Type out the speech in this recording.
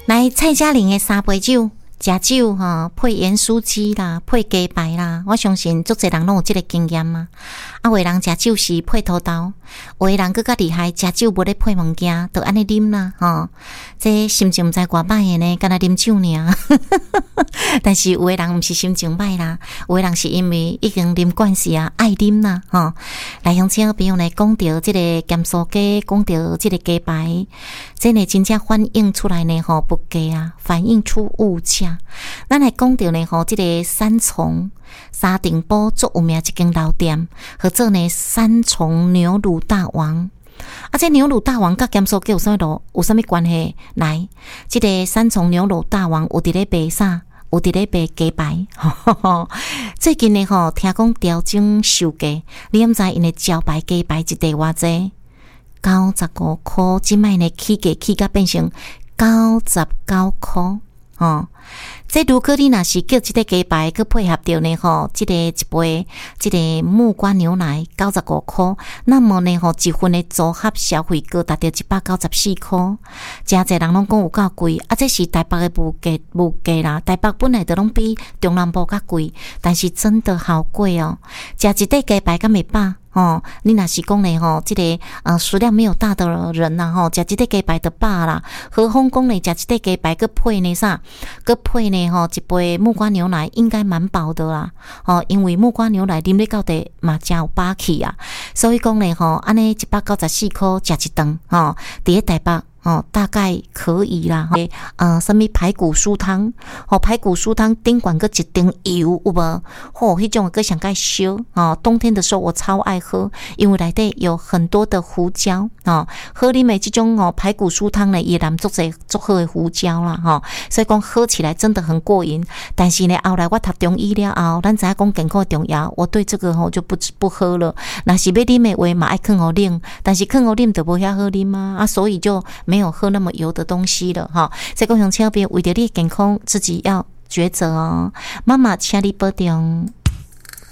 来蔡嘉玲的3杯酒。食酒配盐酥鸡啦，配鸡排啦，我相信足侪人拢有这个经验嘛。有的人食酒是配土豆，有的人更加厉害，食酒无咧配物件，就安尼啉啦这心情毋知偌歹的呢，敢若啉酒尔。但是有的人毋是心情歹啦，有的人是因为已经啉惯势啊，爱啉啦来乡亲朋友呢，讲到这个咸酥鸡，讲到这个鸡排，这呢真正反映出来呢物价啊，反映出物价。咱来讲到呢这个三重沙顶堡最有名一间老店，或者呢三重牛乳大王。这牛乳大王甲咸酥鸡有啥关系？来，这个三重牛乳大王有伫咧卖啥？有伫咧卖鸡排。最近呢听讲调整售价，你毋知因的招牌鸡排一地偌济？95块，即摆呢起价起甲变成99块。这如果你若是叫这个鸡排，佮配合着呢这个一杯这个木瓜牛奶95块，那么呢一份的组合消费高达到194块，真侪人拢讲有够贵啊！这是台北的物价啦，台北本来就拢比中南部较贵，但是真的好贵哦！食一块鸡排敢袂饱？你若是讲呢这个食量没有大的人呐食一块鸡排就饱啦，何况讲呢食一块鸡排佮配呢啥？佮配呢一杯木瓜牛奶应该蛮饱的啦因为木瓜牛奶啉咧到底嘛真有饱气啊，所以讲呢安尼194块食一顿伫咧台北大概可以啦什么排骨酥汤排骨酥汤顶管个一丁油有无迄种个上盖烧冬天的时候我超爱喝，因为内底有很多的胡椒喝啉的这种排骨酥汤呢也含足好的胡椒啦所以讲喝起来真的很过瘾。但是呢后来我读中医了后，咱知影讲健康重要，我对这个就不喝了。若是要啉的话嘛爱放互冷，但是放互冷就无遐好啉啊所以就没有喝那么油的东西了所以讲乡亲朋友为着你的健康自己要抉择妈妈请你保重。